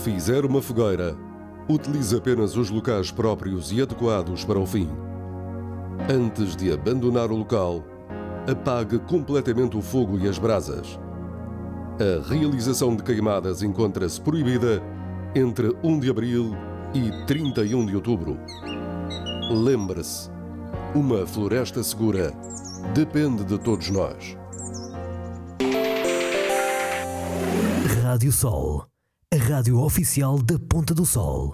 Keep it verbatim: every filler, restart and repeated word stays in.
fizer uma fogueira, utilize apenas os locais próprios e adequados para o fim. Antes de abandonar o local, apague completamente o fogo e as brasas. A realização de queimadas encontra-se proibida entre primeiro de abril e trinta e um de outubro. Lembre-se, uma floresta segura depende de todos nós. Rádio Sol, a rádio oficial da Ponta do Sol.